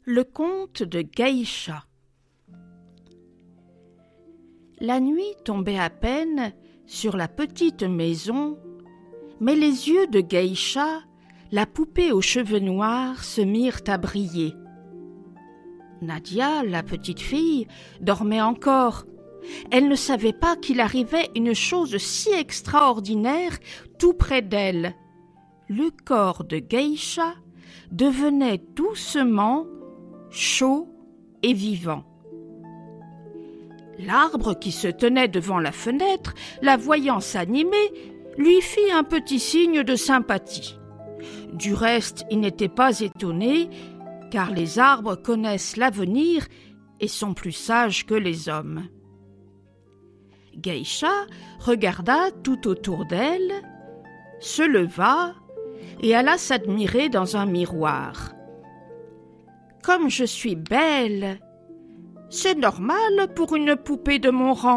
Le conte de Geisha. La nuit tombait à peine sur la petite maison, mais les yeux de Geisha, la poupée aux cheveux noirs, se mirent à briller. Nadia, la petite fille, dormait encore. Elle ne savait pas qu'il arrivait une chose si extraordinaire tout près d'elle. Le corps de Geisha devenait doucement chaud et vivant. L'arbre qui se tenait devant la fenêtre, la voyant s'animer, lui fit un petit signe de sympathie. Du reste, il n'était pas étonné, car les arbres connaissent l'avenir et sont plus sages que les hommes. Geisha regarda tout autour d'elle, se leva et alla s'admirer dans un miroir. « Comme je suis belle! C'est normal pour une poupée de mon rang. »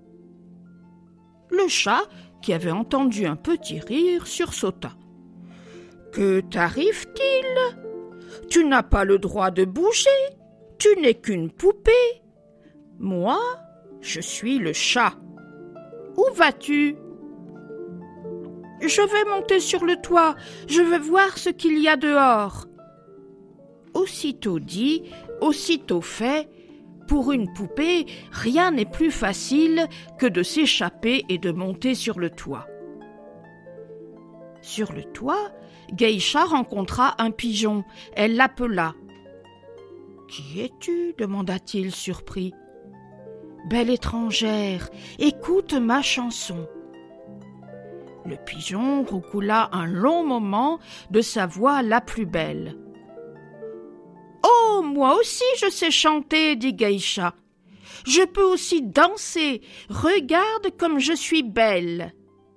Le chat, qui avait entendu un petit rire, sursauta. « Que t'arrive-t-il? Tu n'as pas le droit de bouger, tu n'es qu'une poupée. Moi, je suis le chat. Où vas-tu? » « Je vais monter sur le toit, je veux voir ce qu'il y a dehors. » Aussitôt dit, aussitôt fait, pour une poupée, rien n'est plus facile que de s'échapper et de monter sur le toit. Sur le toit, Geisha rencontra un pigeon. Elle l'appela. « Qui es-tu » demanda-t-il surpris. « Belle étrangère, écoute ma chanson. » Le pigeon roucoula un long moment de sa voix la plus belle. « Oh, moi aussi je sais chanter, dit Geisha. Je peux aussi danser, regarde comme je suis belle. »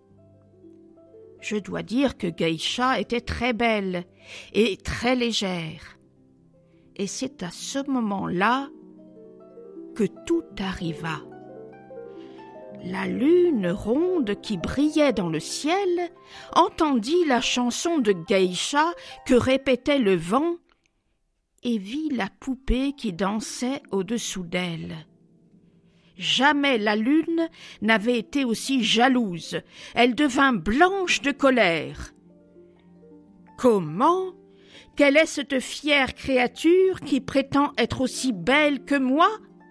Je dois dire que Geisha était très belle et très légère. Et c'est à ce moment-là que tout arriva. La lune ronde qui brillait dans le ciel entendit la chanson de Geisha que répétait le vent et vit la poupée qui dansait au-dessous d'elle. Jamais la lune n'avait été aussi jalouse. Elle devint blanche de colère. « Comment? Quelle est cette fière créature qui prétend être aussi belle que moi? »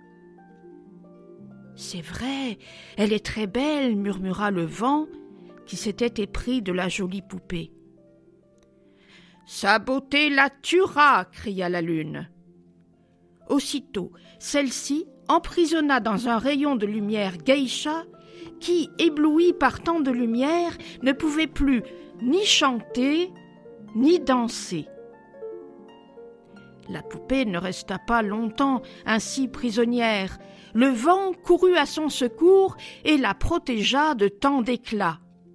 « C'est vrai, elle est très belle, » murmura le vent, qui s'était épris de la jolie poupée. « Sa beauté la tuera » cria la lune. Aussitôt, celle-ci emprisonna dans un rayon de lumière Geisha, qui, éblouie par tant de lumière, ne pouvait plus ni chanter, ni danser. La poupée ne resta pas longtemps ainsi prisonnière. Le vent courut à son secours et la protégea de tant d'éclats.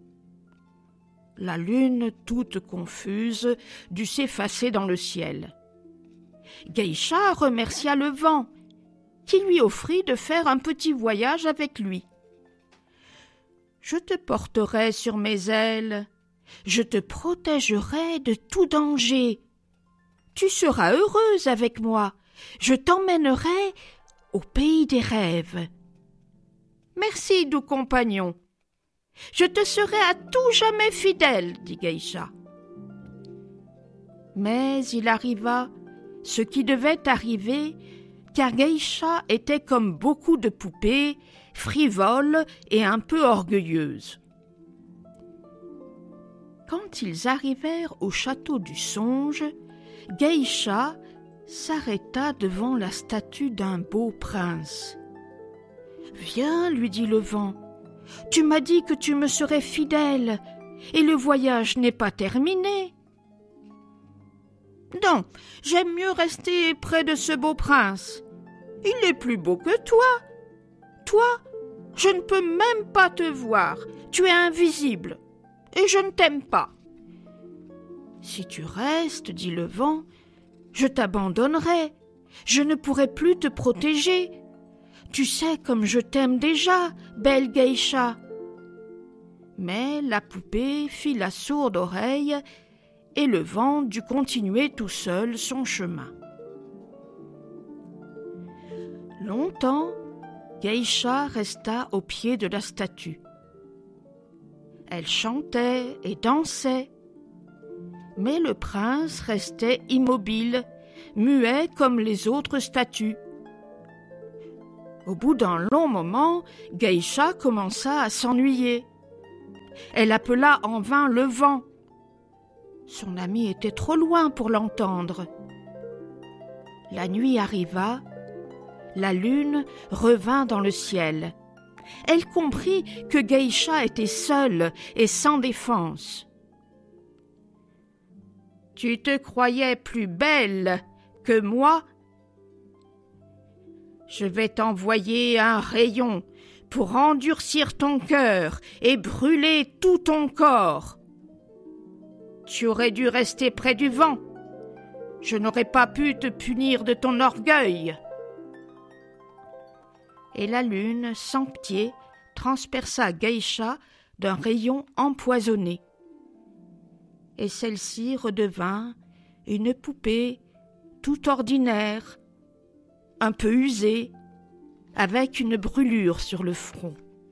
La lune, toute confuse, dut s'effacer dans le ciel. Geisha remercia le vent, qui lui offrit de faire un petit voyage avec lui. « Je te porterai sur mes ailes, je te protégerai de tout danger. Tu seras heureuse avec moi, je t'emmènerai au pays des rêves. Merci, doux compagnon. Je te serai à tout jamais fidèle, dit Geisha. Mais il arriva ce qui devait arriver, car Geisha était comme beaucoup de poupées, frivole et un peu orgueilleuse. Quand ils arrivèrent au château du songe, Geisha s'arrêta devant la statue d'un beau prince. « Viens, lui dit le vent, tu m'as dit que tu me serais fidèle, et le voyage n'est pas terminé. »« Non, j'aime mieux rester près de ce beau prince. Il est plus beau que toi. Toi, je ne peux même pas te voir, tu es invisible, et je ne t'aime pas. »« Si tu restes, dit le vent, je t'abandonnerai, je ne pourrai plus te protéger. Tu sais comme je t'aime déjà, belle Geisha. » Mais la poupée fit la sourde oreille et le vent dut continuer tout seul son chemin. Longtemps, Geisha resta au pied de la statue. Elle chantait et dansait, mais le prince restait immobile, muet comme les autres statues. Au bout d'un long moment, Geisha commença à s'ennuyer. Elle appela en vain le vent. Son ami était trop loin pour l'entendre. La nuit arriva, la lune revint dans le ciel. Elle comprit que Geisha était seule et sans défense. « Tu te croyais plus belle que moi ? Je vais t'envoyer un rayon pour endurcir ton cœur et brûler tout ton corps. Tu aurais dû rester près du vent. Je n'aurais pas pu te punir de ton orgueil. » Et la lune, sans pitié, transperça Geisha d'un rayon empoisonné. Et celle-ci redevint une poupée tout ordinaire, un peu usée, avec une brûlure sur le front.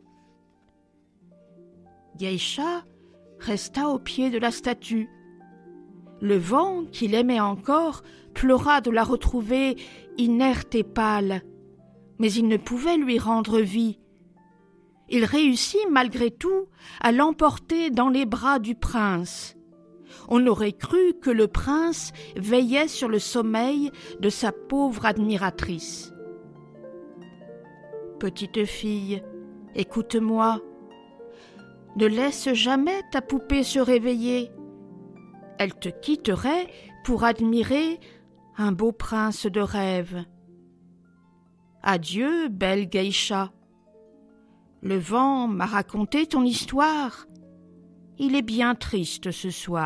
Geisha resta au pied de la statue. Le vent, qu'il aimait encore, pleura de la retrouver inerte et pâle, mais il ne pouvait lui rendre vie. Il réussit malgré tout à l'emporter dans les bras du prince. On aurait cru que le prince veillait sur le sommeil de sa pauvre admiratrice. « Petite fille, écoute-moi. Ne laisse jamais ta poupée se réveiller. Elle te quitterait pour admirer un beau prince de rêve. Adieu, belle Geisha. Le vent m'a raconté ton histoire. Il est bien triste ce soir. »